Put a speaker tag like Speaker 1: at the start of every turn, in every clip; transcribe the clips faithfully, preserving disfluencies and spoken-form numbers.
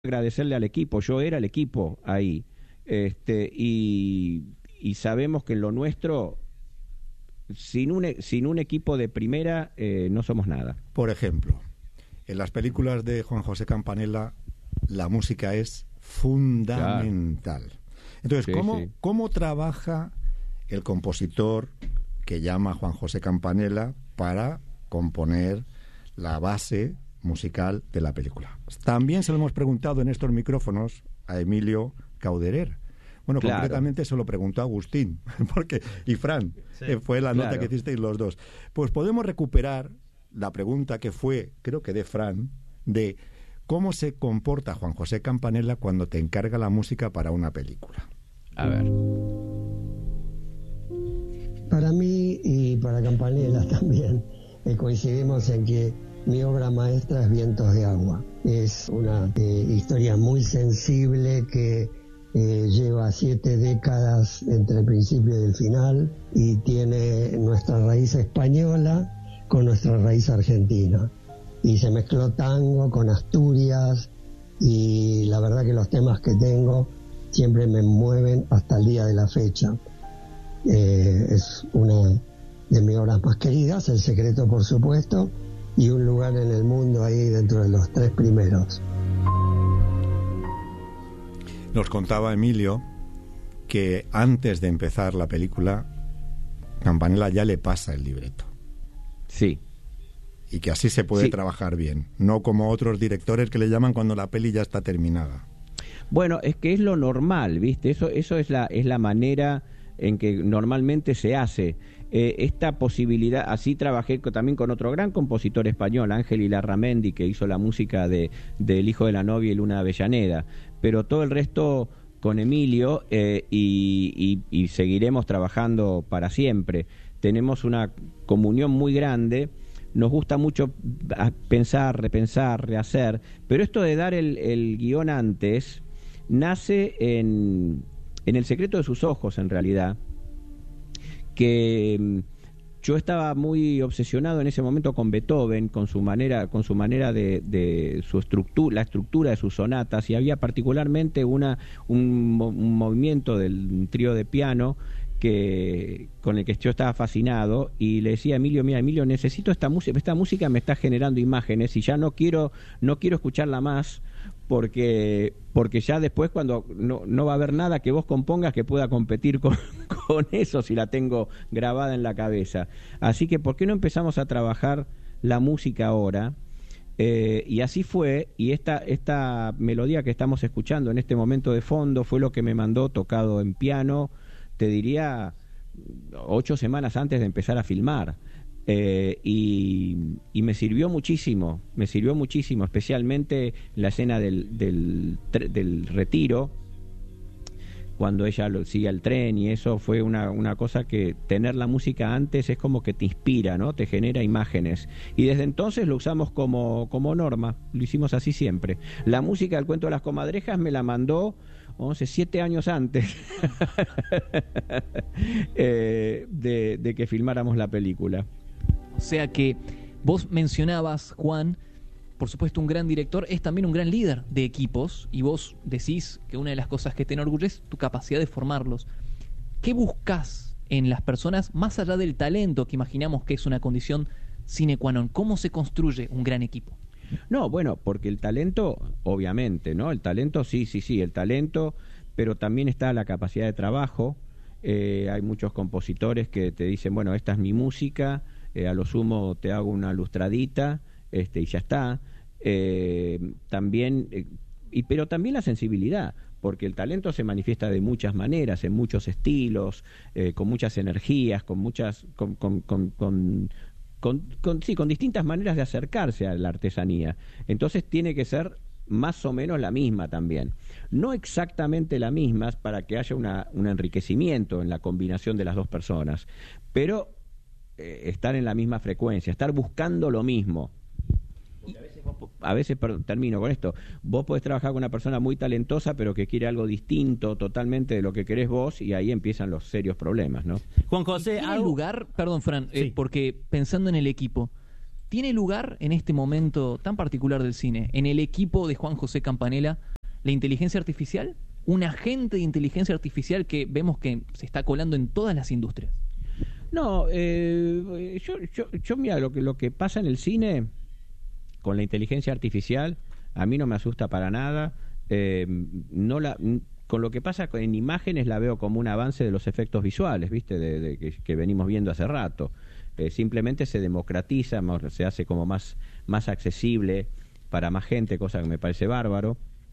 Speaker 1: agradecerle al equipo, yo era el equipo ahí, este, y, y sabemos que en lo nuestro, sin un, sin un equipo de primera, eh, no somos nada.
Speaker 2: Por ejemplo, en las películas de Juan José Campanella, la música es fundamental. Claro. Entonces, sí, ¿cómo, sí. ¿cómo trabaja el compositor que llama Juan José Campanella para componer la base musical de la película? También se lo hemos preguntado en estos micrófonos a Emilio Cauderer. Bueno, claro. concretamente se lo preguntó a Agustín, porque, y Fran, sí, eh, fue la claro. nota que hicisteis los dos. Pues podemos recuperar la pregunta que fue, creo que de Fran, de cómo se comporta Juan José Campanella cuando te encarga la música para una película.
Speaker 1: A ver.
Speaker 3: Para mí y para Campanella también, eh, coincidimos en que mi obra maestra es Vientos de Agua. Es una eh, historia muy sensible que eh, lleva siete décadas entre el principio y el final y tiene nuestra raíz española con nuestra raíz argentina. Y se mezcló tango con Asturias y la verdad que los temas que tengo siempre me mueven hasta el día de la fecha. Eh, es una de mis obras más queridas, El secreto por supuesto, y Un lugar en el mundo ahí dentro de los tres primeros.
Speaker 2: Nos contaba Emilio que antes de empezar la película, Campanella ya le pasa el libreto.
Speaker 1: Sí.
Speaker 2: Y que así se puede sí. trabajar bien, no como otros directores que le llaman cuando la peli ya está terminada.
Speaker 1: Bueno, es que es lo normal, ¿viste? Eso, eso es la, es la manera en que normalmente se hace. Eh, esta posibilidad, así trabajé co- también con otro gran compositor español, Ángel Ilarramendi, que hizo la música de, de El hijo de la novia y Luna de Avellaneda, pero todo el resto con Emilio eh, y, y, y seguiremos trabajando para siempre. Tenemos una comunión muy grande, nos gusta mucho pensar, repensar, rehacer, pero esto de dar el, el guión antes nace en, en El secreto de sus ojos, en realidad, que yo estaba muy obsesionado en ese momento con Beethoven, con su manera, con su manera de, de su estructura, la estructura de sus sonatas, y había particularmente una un, un movimiento del trío de piano que con el que yo estaba fascinado, y le decía a Emilio, mira Emilio, necesito esta música, esta música me está generando imágenes y ya no quiero, no quiero escucharla más, porque porque ya después cuando no, no va a haber nada que vos compongas que pueda competir con, con eso si la tengo grabada en la cabeza. Así que ¿por qué no empezamos a trabajar la música ahora? Eh, y así fue, y esta, esta melodía que estamos escuchando en este momento de fondo fue lo que me mandó tocado en piano, te diría, ocho semanas antes de empezar a filmar. Eh, y, y me sirvió muchísimo, me sirvió muchísimo, especialmente la escena del, del, del retiro, cuando ella lo, sigue al tren, y eso fue una, una cosa que tener la música antes es como que te inspira, ¿no? Te genera imágenes. Y desde entonces lo usamos como, como norma, lo hicimos así siempre. La música del Cuento de las Comadrejas me la mandó once, siete años antes eh, de, de que filmáramos la película.
Speaker 4: O sea que vos mencionabas, Juan, por supuesto un gran director, es también un gran líder de equipos, y vos decís que una de las cosas que te enorgullece es tu capacidad de formarlos. ¿Qué buscás en las personas, más allá del talento, que imaginamos que es una condición sine qua non? ¿Cómo se construye un gran equipo?
Speaker 1: No, bueno, porque el talento, obviamente, ¿no? El talento, sí, sí, sí, el talento, pero también está la capacidad de trabajo. Eh, hay muchos compositores que te dicen, bueno, esta es mi música, eh, a lo sumo te hago una lustradita, este, y ya está. Eh, también, eh, y, pero también la sensibilidad, porque el talento se manifiesta de muchas maneras, en muchos estilos, eh, con muchas energías, con muchas, con, con, con, con Con, con, sí, con distintas maneras de acercarse a la artesanía. Entonces tiene que ser más o menos la misma también. No exactamente la misma para que haya una, un enriquecimiento en la combinación de las dos personas, pero eh, estar en la misma frecuencia, estar buscando lo mismo. Porque a veces, vos, a veces perdón, termino con esto, vos podés trabajar con una persona muy talentosa pero que quiere algo distinto totalmente de lo que querés vos, y ahí empiezan los serios problemas, ¿no?
Speaker 5: Juan José,
Speaker 4: ¿tiene
Speaker 5: algo...
Speaker 4: lugar, perdón Fran,
Speaker 5: sí.
Speaker 4: eh, porque pensando en el equipo, ¿tiene lugar en este momento tan particular del cine, en el equipo de Juan José Campanella, la inteligencia artificial, un agente de inteligencia artificial que vemos que se está colando en todas las industrias.
Speaker 1: No, eh, yo, yo, yo mira, lo que, lo que pasa en el cine con la inteligencia artificial, a mí no me asusta para nada. Eh, no la, con lo que pasa en imágenes la veo como un avance de los efectos visuales, ¿viste? De, de, que, que venimos viendo hace rato. Eh, simplemente se democratiza, se hace como más, más accesible para más gente, cosa que me parece bárbaro.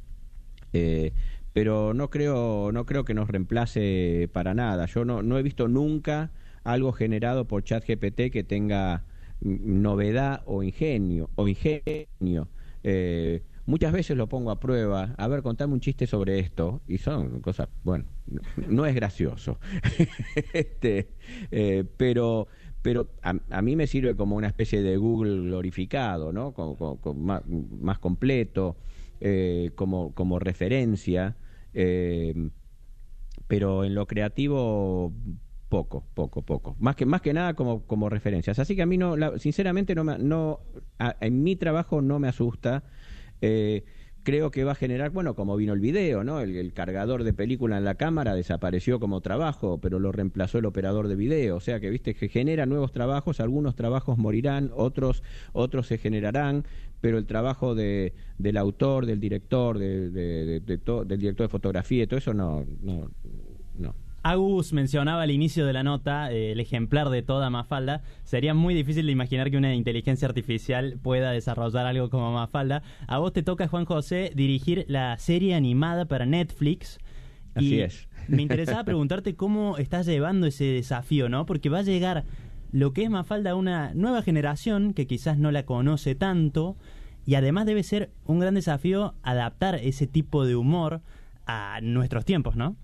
Speaker 1: Eh, pero no creo, no creo que nos reemplace para nada. Yo no, no he visto nunca algo generado por ChatGPT que tenga novedad o ingenio, o ingenio. Eh, muchas veces lo pongo a prueba, a ver, contame un chiste sobre esto, y son cosas, bueno, no es gracioso. este, eh, pero pero a, a mí me sirve como una especie de Google glorificado, ¿no? Como, como, como más, más completo, eh, como, como referencia, eh, pero en lo creativo poco, poco, poco. Más que, más que nada como, como referencias. Así que a mí, no, la, sinceramente, no, me, no a, en mi trabajo no me asusta. Eh, creo que va a generar, bueno, como vino el video, ¿no? El, el cargador de película en la cámara desapareció como trabajo, pero lo reemplazó el operador de video. O sea que, viste, que genera nuevos trabajos, algunos trabajos morirán, otros otros se generarán, pero el trabajo de, del autor, del director, de, de, de, de to, del director de fotografía y todo eso, no, no, no.
Speaker 5: Agus mencionaba al inicio de la nota eh, el ejemplar de toda Mafalda. Sería muy difícil de imaginar que una inteligencia artificial pueda desarrollar algo como Mafalda. A vos te toca, Juan José, dirigir la serie animada para Netflix.
Speaker 1: Así
Speaker 5: y
Speaker 1: es.
Speaker 5: Me interesaba preguntarte cómo estás llevando ese desafío, ¿no? Porque va a llegar lo que es Mafalda a una nueva generación que quizás no la conoce tanto, y además debe ser un gran desafío adaptar ese tipo de humor a nuestros tiempos, ¿no?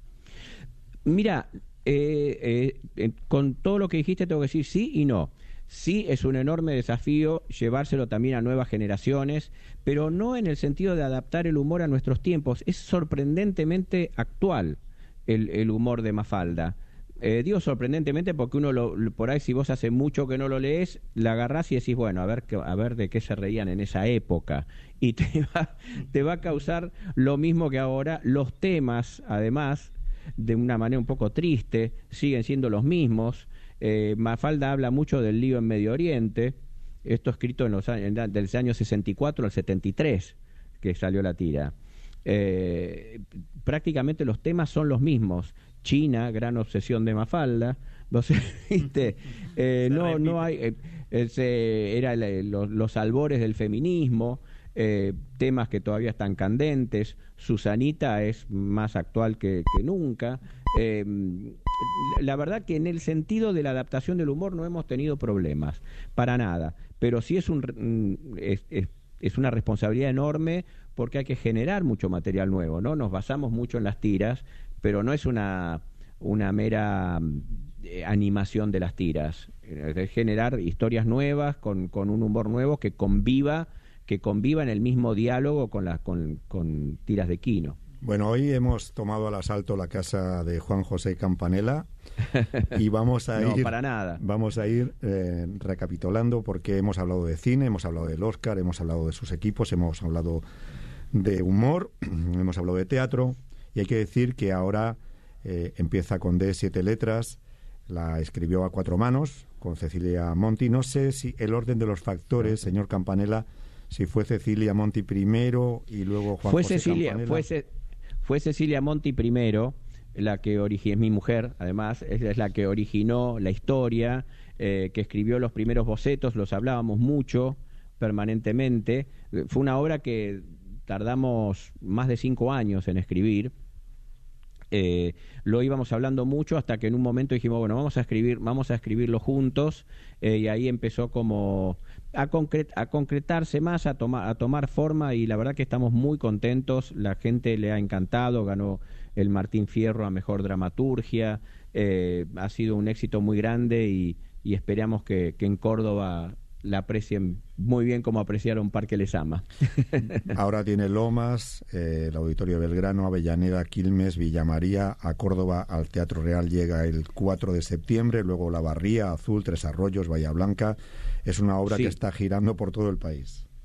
Speaker 1: Mira, eh, eh, con todo lo que dijiste tengo que decir sí y no. Sí, es un enorme desafío llevárselo también a nuevas generaciones, pero no en el sentido de adaptar el humor a nuestros tiempos. Es sorprendentemente actual el, el humor de Mafalda. Eh, digo sorprendentemente porque uno, lo, por ahí, si vos hace mucho que no lo lees, la agarrás y decís, bueno, a ver, a ver de qué se reían en esa época. Y te va, te va a causar lo mismo que ahora. Los temas, además, de una manera un poco triste, siguen siendo los mismos. Eh, Mafalda habla mucho del lío en Medio Oriente, esto escrito en los años, del año sesenta y cuatro al setenta y tres, que salió la tira. Eh, prácticamente los temas son los mismos. China, gran obsesión de Mafalda, entonces, ¿viste? Eh, no, no hay, eh, ese, era el, los, los albores del feminismo. Eh, temas que todavía están candentes. Susanita es más actual que, que nunca. Eh, la verdad que en el sentido de la adaptación del humor no hemos tenido problemas, para nada, pero sí es, un, es, es, es una responsabilidad enorme porque hay que generar mucho material nuevo, ¿no? Nos basamos mucho en las tiras, pero no es una, una mera eh, animación de las tiras, es generar historias nuevas con, con un humor nuevo que conviva que conviva en el mismo diálogo con, la, con, con tiras de Quino.
Speaker 2: Bueno, hoy hemos tomado al asalto la casa de Juan José Campanella y vamos a
Speaker 1: no,
Speaker 2: ir,
Speaker 1: para nada.
Speaker 2: Vamos a ir eh, recapitulando, porque hemos hablado de cine, hemos hablado del Oscar, hemos hablado de sus equipos, hemos hablado de humor, hemos hablado de teatro, y hay que decir que ahora eh, empieza con D, siete letras, la escribió a cuatro manos con Cecilia Monti. No sé si el orden de los factores, señor Campanella, si fue Cecilia Monti primero y luego Juan
Speaker 1: fue
Speaker 2: José
Speaker 1: Cecilia,
Speaker 2: Campanella.
Speaker 1: Fue, Ce, fue Cecilia Monti primero, la que originó, es mi mujer, además, es, es la que originó la historia, eh, que escribió los primeros bocetos, los hablábamos mucho, permanentemente. Fue una obra que tardamos más de cinco años en escribir. Eh, lo íbamos hablando mucho hasta que en un momento dijimos, bueno, vamos a escribir, vamos a escribirlo juntos, eh, y ahí empezó como a, concret, a concretarse más, a, toma, a tomar forma, y la verdad que estamos muy contentos. La gente le ha encantado, ganó el Martín Fierro a Mejor Dramaturgia, eh, ha sido un éxito muy grande, y, y esperamos que, que en Córdoba la aprecien muy bien como apreciaron Parque Les Ama.
Speaker 2: Ahora tiene Lomas, eh, el Auditorio Belgrano, Avellaneda, Quilmes, Villa María. A Córdoba, al Teatro Real, llega el cuatro de septiembre, luego La Barría, Azul, Tres Arroyos, Bahía Blanca. Es una obra sí. que está girando por todo el país.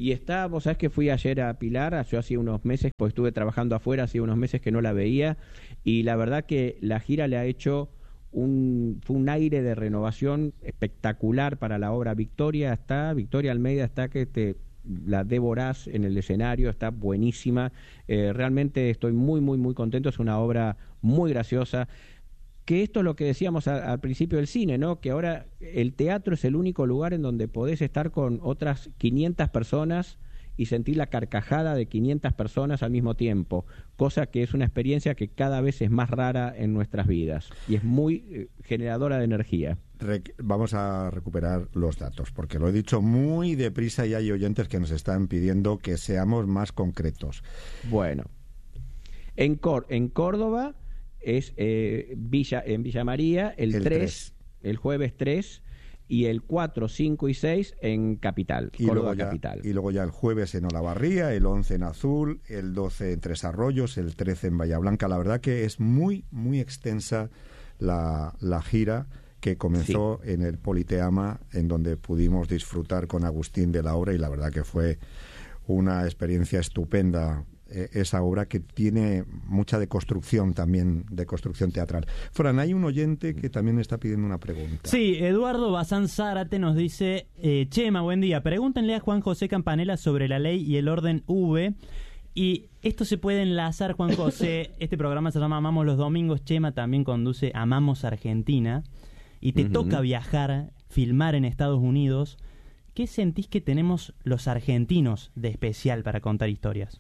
Speaker 1: Y está, vos sabés que fui ayer a Pilar, yo hacía unos meses, pues estuve trabajando afuera, hacía unos meses que no la veía, y la verdad que la gira le ha hecho un, fue un aire de renovación espectacular para la obra. Victoria está, Victoria Almeida está que te la devorás en el escenario, está buenísima, eh, realmente estoy muy, muy, muy contento, es una obra muy graciosa. Que esto es lo que decíamos a, al principio del cine, ¿no? Que ahora el teatro es el único lugar en donde podés estar con otras quinientas personas y sentir la carcajada de quinientas personas al mismo tiempo, cosa que es una experiencia que cada vez es más rara en nuestras vidas y es muy eh, generadora de energía.
Speaker 2: Re- vamos a recuperar los datos, porque lo he dicho muy deprisa y hay oyentes que nos están pidiendo que seamos más concretos.
Speaker 1: Bueno, en, Cor- en Córdoba... es eh, Villa en Villa María el, el tres, el jueves tres, y el cuatro, cinco y seis en Capital,
Speaker 2: y
Speaker 1: Córdoba
Speaker 2: luego ya,
Speaker 1: Capital.
Speaker 2: Y luego ya el jueves en Olavarría, el once en Azul, el doce en Tres Arroyos, el trece en Bahía Blanca. La verdad que es muy, muy extensa la, la gira que comenzó sí. en el Politeama, en donde pudimos disfrutar con Agustín de la obra, y la verdad que fue una experiencia estupenda. Esa obra que tiene mucha de construcción también, de construcción teatral. Fran, hay un oyente que también está pidiendo una pregunta.
Speaker 5: Sí, Eduardo Bazán Zárate nos dice, eh, Chema, buen día, pregúntenle a Juan José Campanella sobre la ley y el orden V. Y esto se puede enlazar, Juan José, este programa se llama Amamos los Domingos, Chema también conduce Amamos Argentina, y te uh-huh. toca viajar, filmar en Estados Unidos. ¿Qué sentís que tenemos los argentinos de especial para contar historias?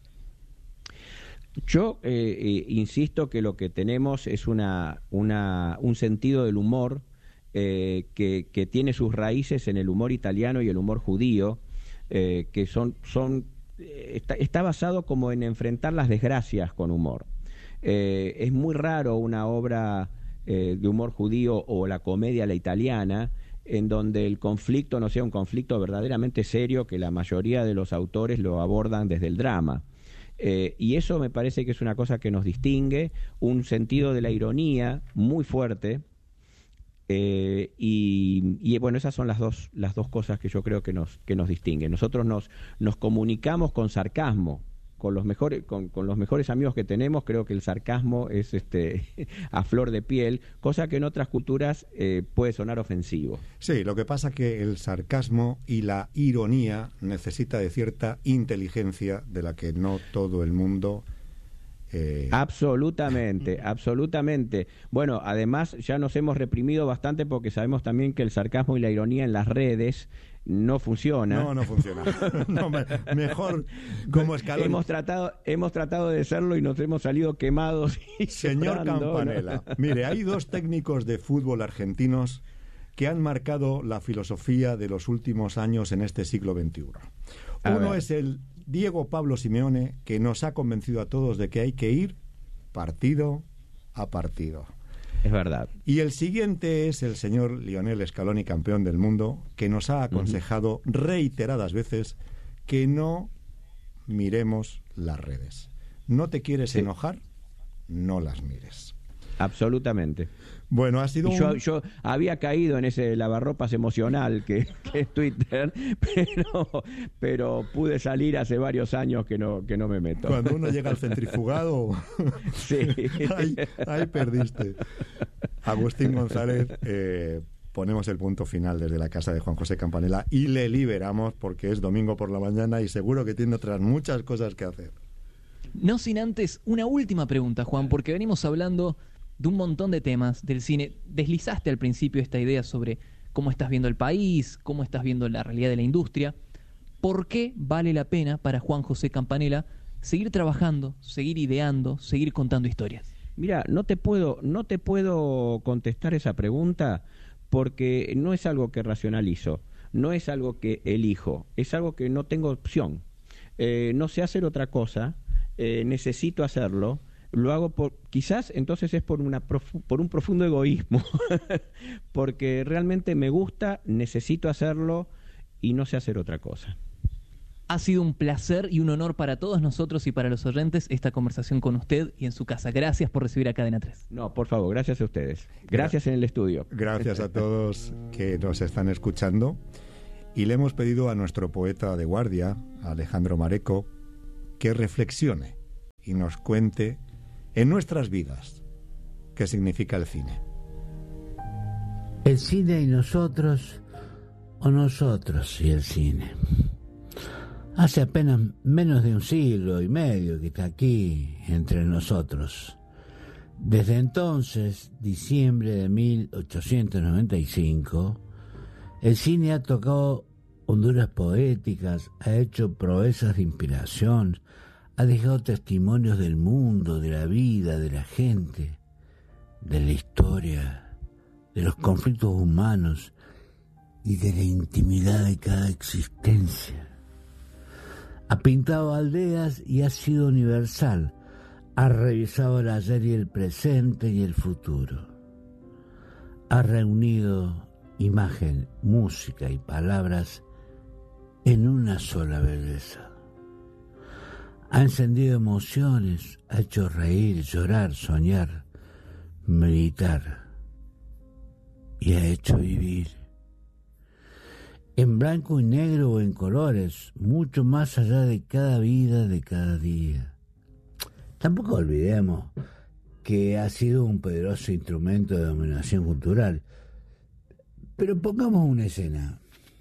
Speaker 1: Yo eh, eh, insisto que lo que tenemos es una, una un sentido del humor eh, que, que tiene sus raíces en el humor italiano y el humor judío, eh, que son son eh, está, está basado como en enfrentar las desgracias con humor. Eh, es muy raro una obra eh, de humor judío o la comedia a la italiana en donde el conflicto no sea un conflicto verdaderamente serio, que la mayoría de los autores lo abordan desde el drama. Eh, y eso me parece que es una cosa que nos distingue, un sentido de la ironía muy fuerte, eh, y, y bueno, esas son las dos, las dos cosas que yo creo que nos, que nos distinguen. Nosotros nos, nos comunicamos con sarcasmo, con los mejores, con, con los mejores amigos que tenemos. Creo que el sarcasmo es este a flor de piel, cosa que en otras culturas eh, puede sonar ofensivo.
Speaker 2: Sí, lo que pasa que el sarcasmo y la ironía necesita de cierta inteligencia de la que no todo el mundo... Eh...
Speaker 1: Absolutamente, absolutamente. Bueno, además ya nos hemos reprimido bastante porque sabemos también que el sarcasmo y la ironía en las redes no funciona.
Speaker 2: No, no funciona. No, me, mejor como escalón.
Speaker 1: Hemos tratado, hemos tratado de serlo y nos hemos salido quemados. Y
Speaker 2: Señor
Speaker 1: llorando,
Speaker 2: Campanella,
Speaker 1: ¿no?
Speaker 2: Mire, hay dos técnicos de fútbol argentinos que han marcado la filosofía de los últimos años en este siglo veintiuno. A Uno ver. es el Diego Pablo Simeone, que nos ha convencido a todos de que hay que ir partido a partido.
Speaker 1: Es verdad.
Speaker 2: Y el siguiente es el señor Lionel Scaloni, campeón del mundo, que nos ha aconsejado uh-huh. reiteradas veces que no miremos las redes. ¿No te quieres sí. enojar? No las mires.
Speaker 1: Absolutamente.
Speaker 2: Bueno, ha sido
Speaker 1: yo,
Speaker 2: un...
Speaker 1: yo había caído en ese lavarropas emocional que, que es Twitter, pero, pero pude salir hace varios años que no, que no me meto.
Speaker 2: Cuando uno llega al centrifugado,
Speaker 1: sí.
Speaker 2: ahí, ahí perdiste. Agustín González, eh, ponemos el punto final desde la casa de Juan José Campanella y le liberamos porque es domingo por la mañana y seguro que tiene otras muchas cosas que hacer.
Speaker 4: No sin antes una última pregunta, Juan, porque venimos hablando de un montón de temas del cine. Deslizaste al principio esta idea sobre cómo estás viendo el país, cómo estás viendo la realidad de la industria. ¿Por qué vale la pena para Juan José Campanella seguir trabajando, seguir ideando, seguir contando historias?
Speaker 1: Mira, no te puedo, no te puedo contestar esa pregunta porque no es algo que racionalizo, no es algo que elijo, es algo que no tengo opción. Eh, no sé hacer otra cosa, eh, necesito hacerlo. Lo hago por, quizás entonces es por una profu, por un profundo egoísmo, porque realmente me gusta, necesito hacerlo y no sé hacer otra cosa.
Speaker 4: Ha sido un placer y un honor para todos nosotros y para los oyentes esta conversación con usted y en su casa. Gracias por recibir a Cadena tres.
Speaker 1: No, por favor, gracias a ustedes. Gracias en el estudio.
Speaker 2: Gracias a todos que nos están escuchando. y le hemos pedido a nuestro poeta de guardia, Alejandro Mareco, que reflexione y nos cuente en nuestras vidas qué significa el cine.
Speaker 6: El cine y nosotros, o nosotros y el cine. Hace apenas menos de un siglo y medio que está aquí entre nosotros. Desde entonces, diciembre de mil ochocientos noventa y cinco, el cine ha tocado honduras poéticas, ha hecho proezas de inspiración, ha dejado testimonios del mundo, de la vida, de la gente, de la historia, de los conflictos humanos y de la intimidad de cada existencia. Ha pintado aldeas y ha sido universal. Ha revisado el ayer y el presente y el futuro. Ha reunido imagen, música y palabras en una sola belleza. Ha encendido emociones, ha hecho reír, llorar, soñar, meditar y ha hecho vivir. En blanco y negro o en colores, mucho más allá de cada vida, de cada día. Tampoco olvidemos que ha sido un poderoso instrumento de dominación cultural. Pero pongamos una escena.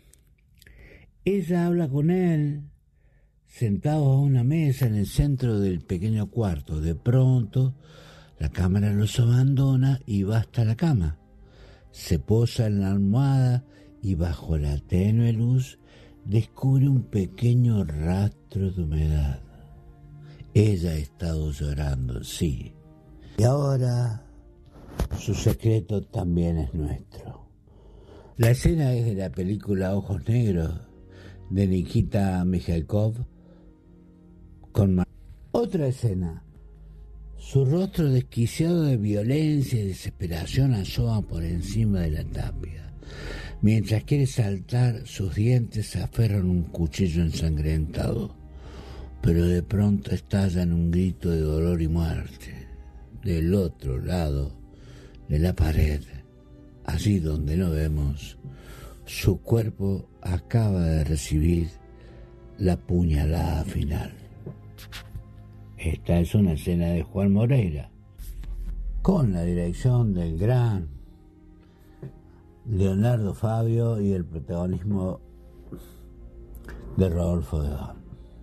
Speaker 6: Ella habla con él, sentados a una mesa en el centro del pequeño cuarto. De pronto, la cámara los abandona y va hasta la cama. Se posa en la almohada y bajo la tenue luz descubre un pequeño rastro de humedad. Ella ha estado llorando, sí. Y ahora su secreto también es nuestro. La escena es de la película Ojos Negros de Nikita Mikhalkov con Mar- Otra escena. Su rostro desquiciado de violencia y desesperación asoma por encima de la tapia. Mientras quiere saltar, sus dientes se aferran a un cuchillo ensangrentado, pero de pronto estalla en un grito de dolor y muerte. Del otro lado de la pared, allí donde no vemos, su cuerpo acaba de recibir la puñalada final. Esta es una escena de Juan Moreira, con la dirección del gran Leonardo Fabio y el protagonismo de Rodolfo Dedón.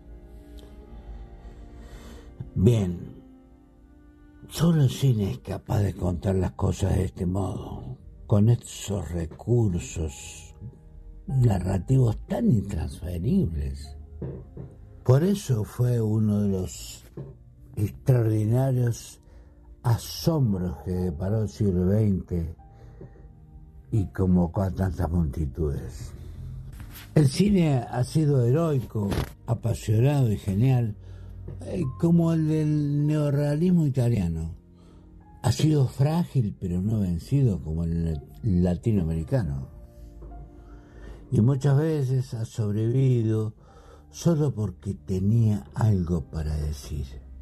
Speaker 6: Bien, solo el cine es capaz de contar las cosas de este modo, con esos recursos narrativos tan intransferibles. Por eso fue uno de los extraordinarios asombros que deparó el siglo veinte y convocó a tantas multitudes. El cine ha sido heroico, apasionado y genial, eh, como el del neorrealismo italiano. Ha sido frágil pero no vencido como el latinoamericano. Y muchas veces ha sobrevivido solo porque tenía algo para decir.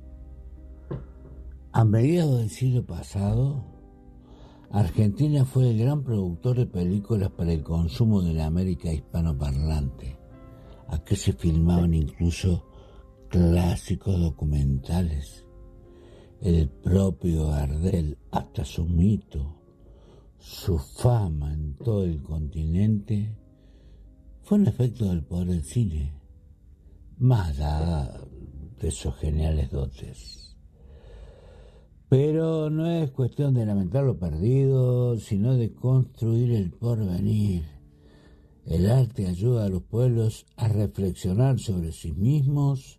Speaker 6: A mediados del siglo pasado, Argentina fue el gran productor de películas para el consumo de la América hispanoparlante. Aquí se filmaban incluso clásicos documentales. El propio Gardel, hasta su mito, su fama en todo el continente, fue un efecto del poder del cine, más allá de sus geniales dotes. Pero no es cuestión de lamentar lo perdido, sino de construir el porvenir. El arte ayuda a los pueblos a reflexionar sobre sí mismos,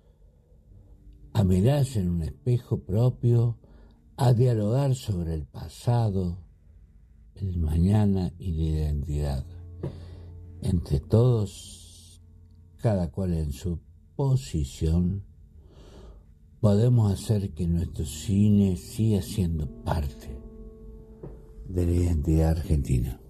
Speaker 6: a mirarse en un espejo propio, a dialogar sobre el pasado, el mañana y la identidad. Entre todos, cada cual en su posición, podemos hacer que nuestro cine siga siendo parte de la identidad argentina.